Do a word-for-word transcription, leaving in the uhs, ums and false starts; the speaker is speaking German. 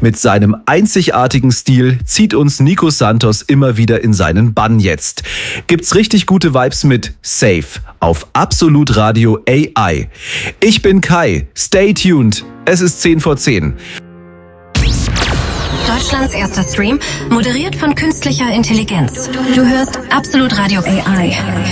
Mit seinem einzigartigen Stil zieht uns Nico Santos immer wieder in seinen Bann jetzt. Gibt's richtig gute Vibes mit Safe auf Absolut Radio A I. Ich bin Kai, stay tuned, es ist zehn vor zehn. Deutschlands erster Stream, moderiert von künstlicher Intelligenz. Du hörst Absolut Radio A I.